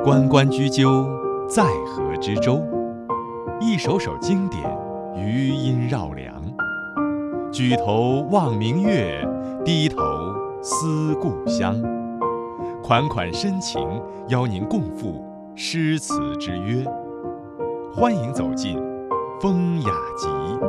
关关雎鸠，在河之洲。一首首经典，余音绕梁。举头望明月，低头思故乡。款款深情，邀您共赴诗词之约。欢迎走进风雅集。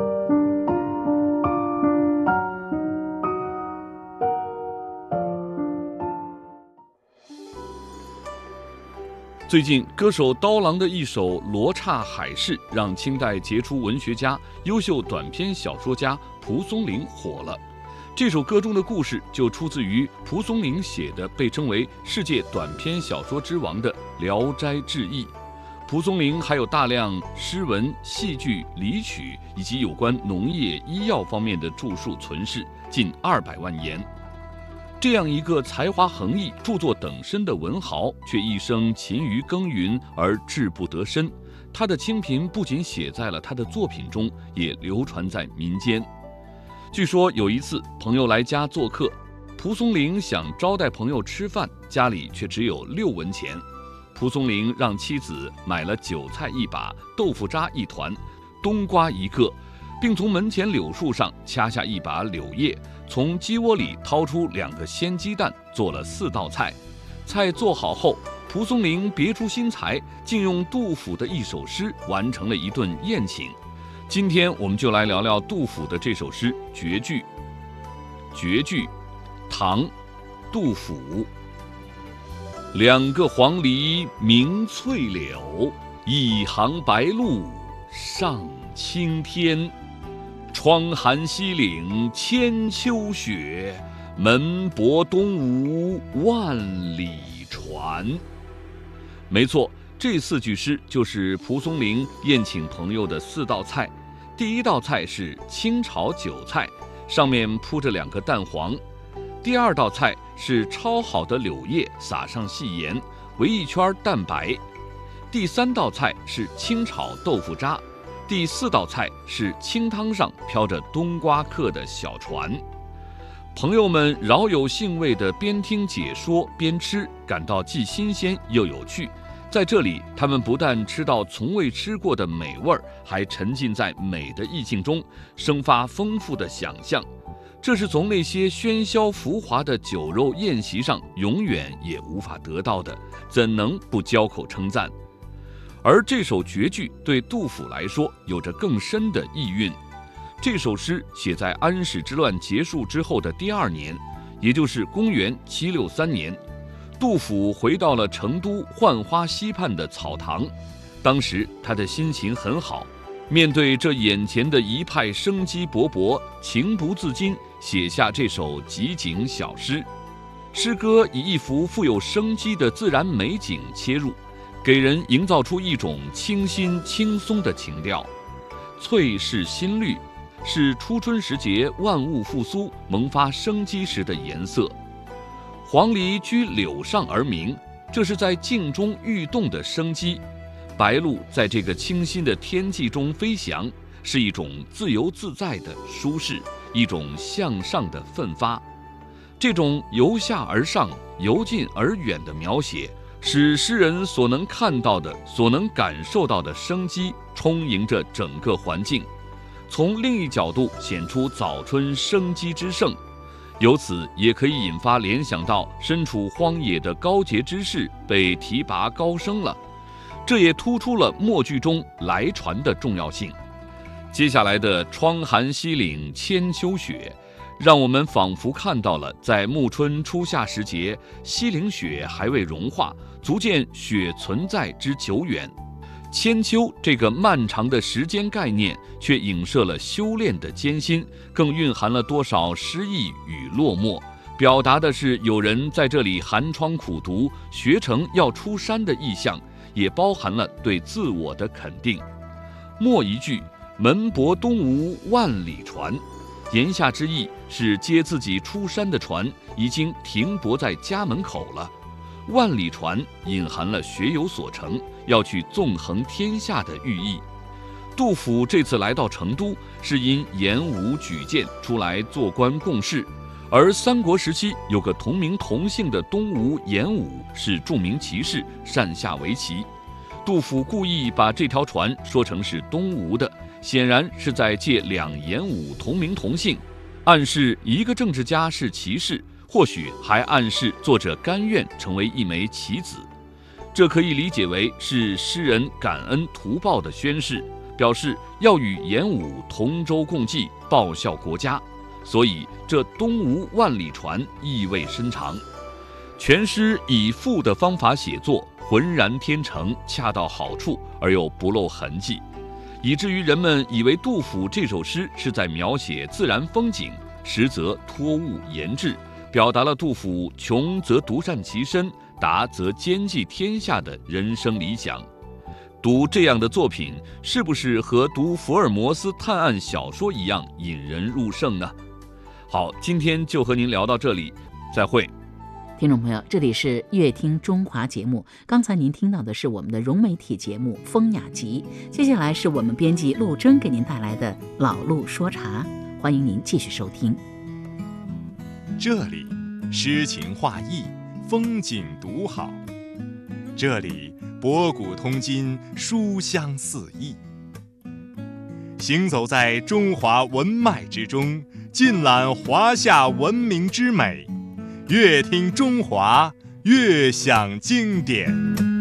最近，歌手刀郎的一首《罗刹海市》让清代杰出文学家、优秀短篇小说家蒲松龄火了。这首歌中的故事就出自于蒲松龄写的被称为世界短篇小说之王的《聊斋志异》。蒲松龄还有大量诗文、戏剧、离曲以及有关农业、医药方面的著述存世，近200万言。这样一个才华横溢、著作等身的文豪，却一生勤于耕耘而志不得伸。他的清贫不仅写在了他的作品中，也流传在民间。据说有一次，朋友来家做客，蒲松龄想招待朋友吃饭，家里却只有6文钱。蒲松龄让妻子买了韭菜1把、豆腐渣1团、冬瓜1个，并从门前柳树上掐下1把柳叶，从鸡窝里掏出2个鲜鸡蛋，做了4道菜。菜做好后，蒲松龄别出心裁，竟用杜甫的一首诗完成了一顿宴请。今天我们就来聊聊杜甫的这首诗《绝句》。绝句，唐，杜甫。2个黄鹂鸣翠柳，一行白鹭上青天。窗含西岭千秋雪，门泊东吴万里船。没错，这4句诗就是蒲松龄宴请朋友的4道菜。第1道菜是清炒韭菜，上面铺着2个蛋黄。第2道菜是焯好的柳叶，撒上细盐，围一圈蛋白。第3道菜是清炒豆腐渣。第4道菜是清汤上飘着冬瓜客的小船。朋友们饶有兴味地边听解说边吃，感到既新鲜又有趣。在这里，他们不但吃到从未吃过的美味，还沉浸在美的意境中，生发丰富的想象。这是从那些喧嚣浮华的酒肉宴席上永远也无法得到的，怎能不交口称赞？而这首绝句对杜甫来说有着更深的意蕴。这首诗写在安史之乱结束之后的第2年，也就是公元763年。杜甫回到了成都浣花溪畔的草堂，当时他的心情很好，面对这眼前的一派生机勃勃，情不自禁写下这首集锦小诗。诗歌以一幅富有生机的自然美景切入，给人营造出一种清新轻松的情调。翠是新绿，是初春时节万物复苏、萌发生机时的颜色。黄鹂居柳上而鸣，这是在静中欲动的生机。白鹭在这个清新的天际中飞翔，是一种自由自在的舒适，一种向上的奋发。这种由下而上、由近而远的描写，使诗人所能看到的、所能感受到的生机充盈着整个环境，从另一角度显出早春生机之盛。由此也可以引发联想到身处荒野的高洁之士被提拔高升了，这也突出了末句中来船的重要性。接下来的窗含西岭千秋雪，让我们仿佛看到了在暮春初夏时节，西岭雪还未融化，足见雪存在之久远。千秋这个漫长的时间概念，却影射了修炼的艰辛，更蕴含了多少诗意与落寞，表达的是有人在这里寒窗苦读，学成要出山的意象，也包含了对自我的肯定。末一句门泊东吴万里船，言下之意是接自己出山的船已经停泊在家门口了。万里船隐含了学有所成，要去纵横天下的寓意。杜甫这次来到成都，是因严武举荐出来做官共事， 而三国时期有个同名同姓的东吴严武是著名骑士，善下围棋。杜甫故意把这条船说成是东吴的，显然是在借两严武同名同姓，暗示一个政治家是骑士，或许还暗示作者甘愿成为一枚棋子。这可以理解为是诗人感恩图报的宣誓，表示要与严武同舟共济，报效国家。所以这东吴万里船意味深长。全诗以赋的方法写作，浑然天成，恰到好处，而又不露痕迹，以至于人们以为杜甫这首诗是在描写自然风景，实则托物言志，表达了杜甫穷则独善其身，达则兼济天下的人生理想。读这样的作品，是不是和读福尔摩斯探案小说一样引人入胜呢？好，今天就和您聊到这里，再会。 听众朋友，这里是乐听中华节目，刚才您听到的是我们的融媒体节目《风雅集》，接下来是我们编辑陆征给您带来的老陆说茶，欢迎您继续收听。 这里诗情画意，风景独好，这里博古通今，书香四溢。行走在中华文脉之中，尽览华夏文明之美，越听中华，越享经典。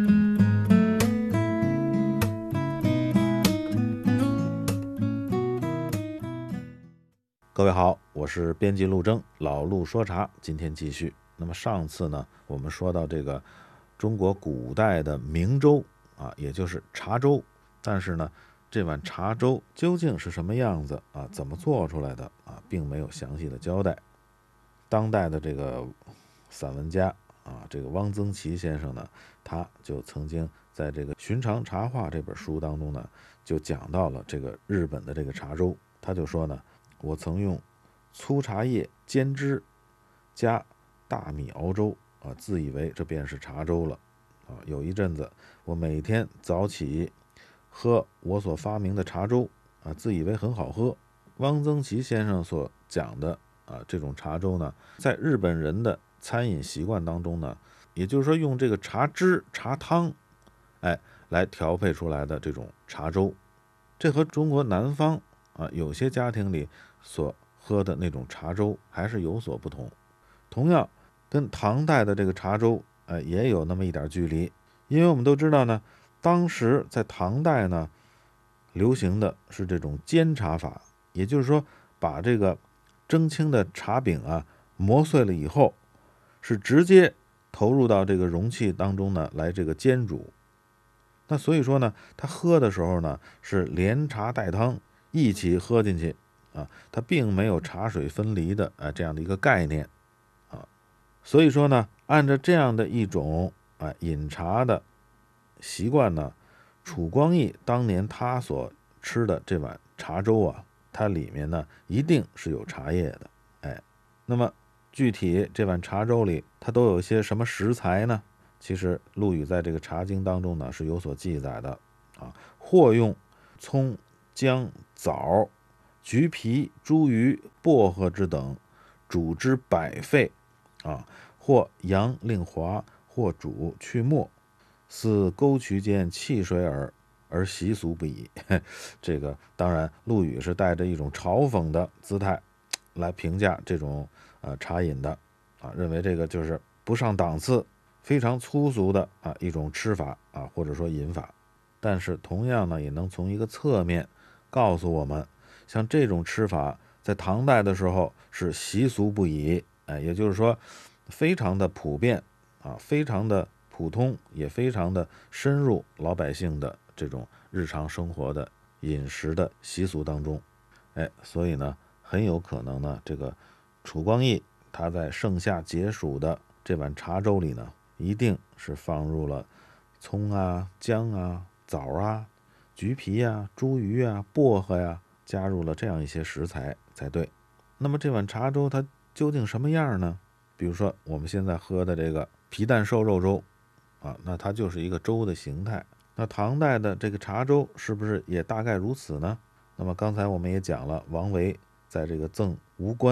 各位好，我是编辑陆征，老陆说茶，今天继续。那么上次呢，我们说到这个中国古代的明粥啊，也就是茶粥，但是呢，这碗茶粥究竟是什么样子啊？怎么做出来的啊？并没有详细的交代。当代的这个散文家啊，这个汪曾祺先生呢，他就曾经在这个《寻常茶话》这本书当中呢，就讲到了这个日本的这个茶粥。他就说呢，我曾用粗茶叶煎汁，加大米熬粥啊，自以为这便是茶粥了啊。有一阵子，我每天早起喝我所发明的茶粥啊，自以为很好喝。汪曾祺先生所讲的啊，这种茶粥呢，在日本人的餐饮习惯当中呢，也就是说用这个茶汁、茶汤，来调配出来的这种茶粥，这和中国南方啊有些家庭里所喝的那种茶粥还是有所不同。同样，跟唐代的这个茶粥也有那么一点距离，因为我们都知道呢，当时在唐代呢，流行的是这种煎茶法，也就是说把这个蒸青的茶饼啊磨碎了以后，是直接投入到这个容器当中呢来这个煎煮。那所以说呢，他喝的时候呢是连茶带汤一起喝进去啊，它并没有茶水分离的这样的一个概念啊。所以说呢，按照这样的一种饮茶的习惯呢，楚光义当年他所吃的这碗茶粥啊，它里面呢一定是有茶叶的。那么具体这碗茶粥里它都有一些什么食材呢？其实陆羽在这个茶经当中呢是有所记载的啊，或用葱、姜、枣、橘皮、茱萸、薄荷之等，煮之百沸啊，或扬令滑，或煮去沫，似沟渠间汽水耳，而习俗不已。这个当然陆羽是带着一种嘲讽的姿态来评价这种茶饮的啊，认为这个就是不上档次，非常粗俗的一种吃法啊，或者说饮法。但是同样呢，也能从一个侧面告诉我们，像这种吃法在唐代的时候是习俗不已，也就是说非常的普遍啊，非常的普通，也非常的深入老百姓的这种日常生活的饮食的习俗当中。所以呢，很有可能呢，这个楚光义他在盛夏解暑的这碗茶粥里呢，一定是放入了葱啊、姜啊、枣啊、橘皮啊、茱萸啊、薄荷呀，加入了这样一些食材才对。那么这碗茶粥它究竟什么样呢？比如说我们现在喝的这个皮蛋瘦肉粥啊，那它就是一个粥的形态。那唐代的这个茶粥是不是也大概如此呢？那么刚才我们也讲了，王维在这个赠吴官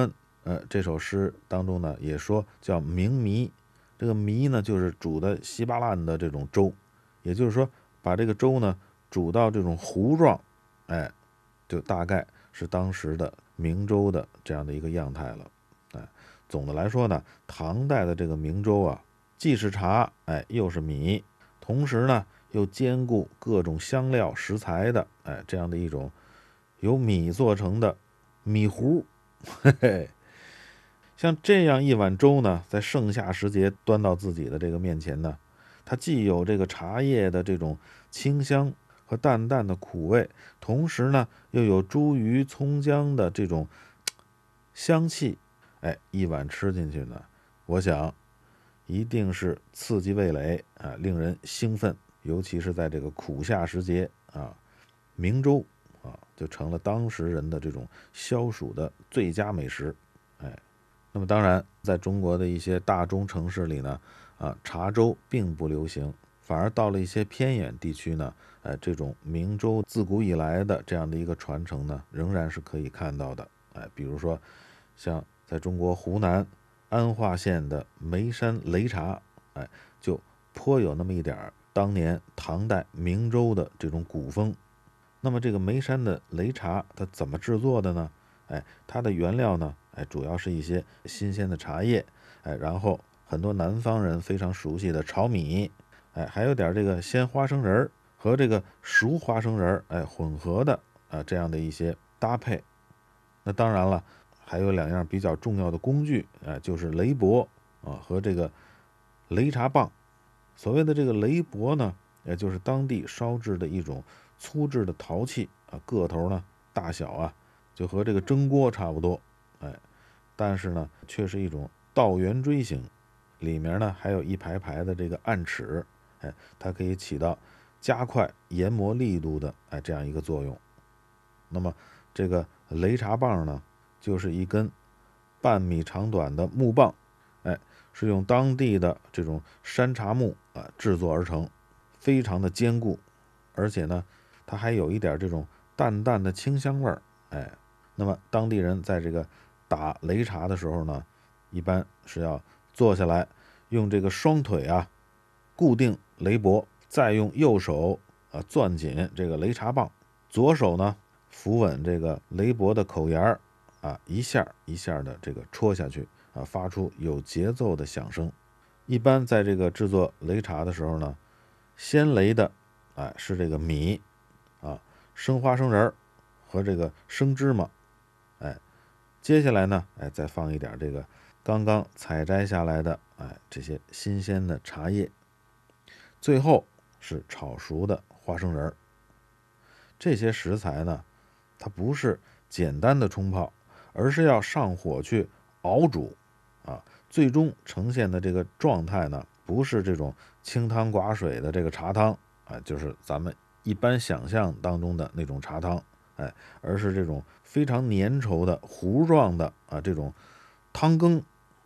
这首诗当中呢也说叫明糜，这个糜呢就是煮的稀巴烂的这种粥，也就是说把这个粥呢煮到这种糊状，就大概是当时的明粥的这样的一个样态了。总的来说呢，唐代的这个明粥啊，既是茶，又是米，同时呢又兼顾各种香料食材的，这样的一种由米做成的米糊。嘿嘿，像这样一碗粥呢，在盛夏时节端到自己的这个面前呢，它既有这个茶叶的这种清香和淡淡的苦味，同时呢又有茱萸葱姜的这种香气，一碗吃进去呢，我想一定是刺激味蕾啊，令人兴奋，尤其是在这个苦夏时节啊，明粥啊就成了当时人的这种消暑的最佳美食。那么当然，在中国的一些大中城市里呢，茶粥并不流行，反而到了一些偏远地区呢，这种明粥自古以来的这样的一个传承呢，仍然是可以看到的。比如说像在中国湖南安化县的眉山擂茶，就颇有那么一点当年唐代明粥的这种古风。那么这个眉山的擂茶它怎么制作的呢？它的原料呢，主要是一些新鲜的茶叶，然后很多南方人非常熟悉的炒米，还有点这个鲜花生仁和这个熟花生仁混合的这样的一些搭配。那当然了，还有两样比较重要的工具，就是擂钵和这个擂茶棒。所谓的这个擂钵呢，也就是当地烧制的一种粗制的陶器个头呢大小就和这个蒸锅差不多，但是呢却是一种倒圆锥形，里面呢还有一排排的这个暗齿，它可以起到加快研磨力度的这样一个作用。那么这个擂茶棒呢，就是一根半米长短的木棒，是用当地的这种山茶木制作而成，非常的坚固，而且呢它还有一点这种淡淡的清香味儿。那么当地人在这个打擂茶的时候呢，一般是要坐下来，用这个双腿固定擂钵，再用右手攥紧这个擂茶棒，左手呢扶稳这个擂钵的口沿一下一下的这个戳下去发出有节奏的响声。一般在这个制作擂茶的时候呢，先擂的是这个米生花生仁和这个生芝麻，接下来呢再放一点这个刚刚采摘下来的这些新鲜的茶叶，最后是炒熟的花生仁。这些食材呢，它不是简单的冲泡，而是要上火去熬煮最终呈现的这个状态呢，不是这种清汤寡水的这个茶汤就是咱们一般想象当中的那种茶汤，而是这种非常粘稠的糊状的这种汤羹。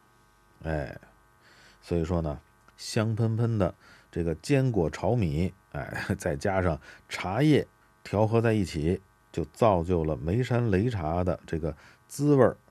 所以说呢，香喷喷的这个坚果炒米，再加上茶叶调和在一起，就造就了眉山擂茶的这个滋味